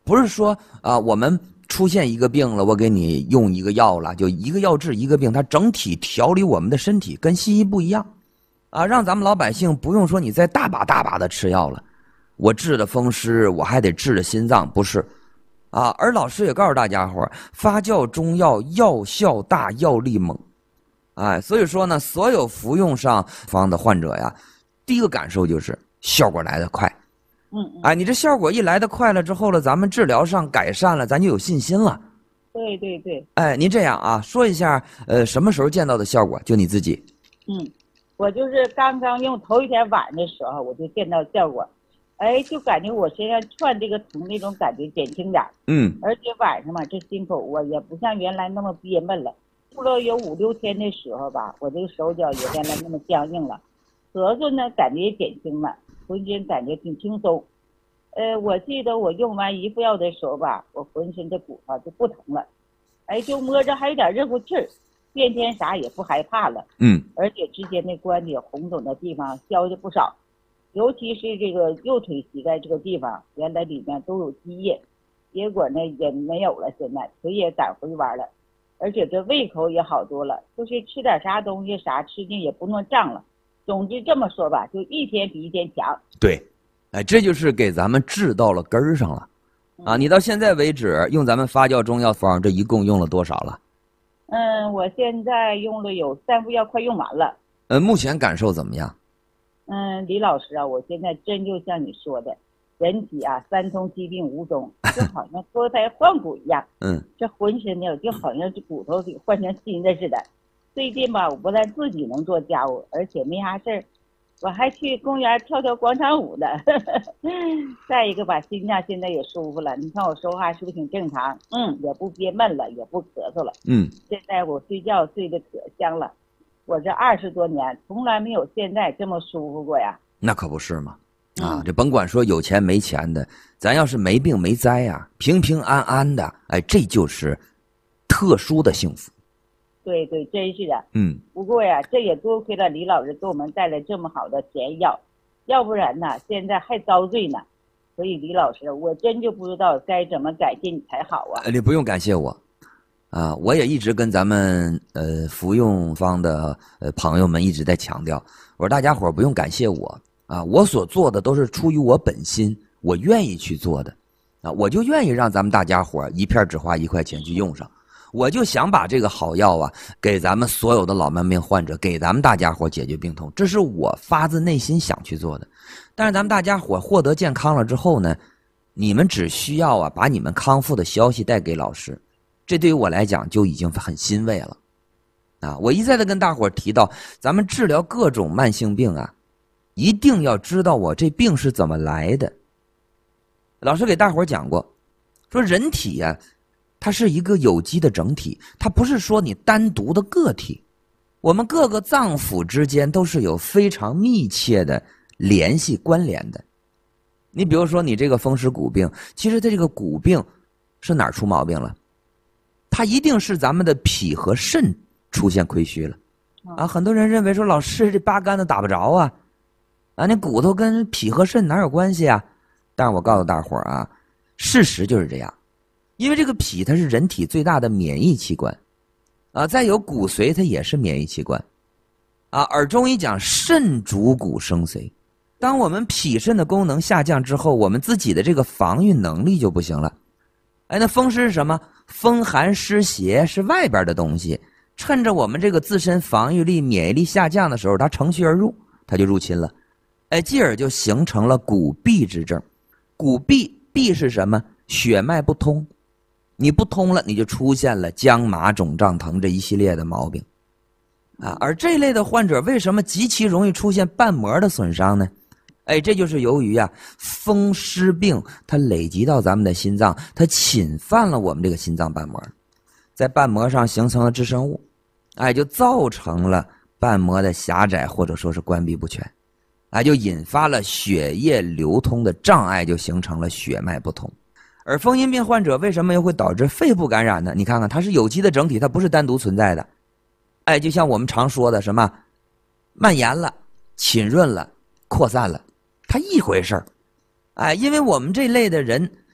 不是说我们出现一个病了，我给你用一个药了，就一个药治一个病，它整体调理我们的身体，跟西医不一样让咱们老百姓不用说你再大把大把的吃药了，我治的风湿，我还得治的心脏，不是而老师也告诉大家伙，发酵中药药效大，药力猛。所以说呢，所有服用上方的患者呀，第一个感受就是效果来得快。你这效果一来得快了之后了，咱们治疗上改善了，咱就有信心了。 对对对。 您这样说一下，什么时候见到的效果？就你自己。 我就是刚刚用头一天晚上的时候，我就见到效果。就感觉我身上串这个疼那种感觉减轻点。而且晚上嘛，这心口我也不像原来那么憋闷了。住了有5、6天的时候吧，我这个手脚也原来那么僵硬了，咳嗽呢感觉也减轻了，浑身感觉挺轻松。我记得我用完一副药的时候吧，我浑身这骨头就不疼了，就摸着还有点热乎气儿，变天啥也不害怕了。而且之前那关节红肿的地方消了不少，尤其是这个右腿膝盖这个地方，原来里面都有积液，结果呢也没有了，现在腿也敢回弯了。而且这胃口也好多了，就是吃点啥东西啥吃进也不那么胀了。总之这么说吧，就一天比一天强。 对，这就是给咱们治到了根儿上了。你到现在为止用咱们发酵中药方，这一共用了多少了？ 我现在用了有3副药，快用完了。 目前感受怎么样？ 李老师我现在真就像你说的，人体3通疾病无踪，就好像脱胎换骨一样。这浑身呢就好像这骨头给换成新的似的。最近吧，我不但自己能做家务，而且没啥事儿，我还去公园跳跳广场舞呢。再一个吧，心脏现在也舒服了，你看我说话是不是挺正常？也不憋闷了，也不咳嗽了。现在我睡觉睡得可香了，我这20多年从来没有现在这么舒服过呀。 那可不是嘛。这甭管说有钱没钱的，咱要是没病没灾平平安安的，这就是特殊的幸福。 对对，真是的。不过呀，这也多亏了李老师给我们带来这么好的甜药，要不然呢现在还遭罪呢。所以李老师，我真就不知道该怎么感谢你才好你不用感谢我我也一直跟咱们服用方的朋友们一直在强调，我说大家伙不用感谢我我所做的都是出于我本心，我愿意去做的我就愿意让咱们大家伙一片只花1块钱去用上，我就想把这个好药给咱们所有的老慢病患者，给咱们大家伙解决病痛，这是我发自内心想去做的。但是咱们大家伙获得健康了之后呢，你们只需要把你们康复的消息带给老师，这对于我来讲就已经很欣慰了我一再的跟大伙提到，咱们治疗各种慢性病一定要知道我这病是怎么来的。老师给大伙讲过，说人体它是一个有机的整体，它不是说你单独的个体，我们各个脏腑之间都是有非常密切的联系关联的。你比如说你这个风湿骨病，其实它这个骨病是哪儿出毛病了？它一定是咱们的脾和肾出现亏虚了很多人认为说，老师这八竿子打不着那骨头跟脾和肾哪有关系但是我告诉大伙事实就是这样。因为这个脾它是人体最大的免疫器官再有骨髓它也是免疫器官而中医讲肾主骨生髓，当我们脾肾的功能下降之后，我们自己的这个防御能力就不行了。那风湿是什么？风寒湿邪是外边的东西，趁着我们这个自身防御力免疫力下降的时候，它乘虚而入，它就入侵了继而就形成了骨痹之症。骨痹是什么？血脉不通，你不通了，你就出现了僵麻肿胀疼这一系列的毛病而这类的患者为什么极其容易出现瓣膜的损伤呢？这就是由于风湿病它累积到咱们的心脏，它侵犯了我们这个心脏瓣膜，在瓣膜上形成了致生物就造成了瓣膜的狭窄或者说是关闭不全就引发了血液流通的障碍，就形成了血脉不通。而风阴病患者为什么又会导致肺部感染呢？你看看它是有机的整体，它不是单独存在的就像我们常说的什么蔓延了、浸润了、扩散了，它一回事儿因为我们这类的人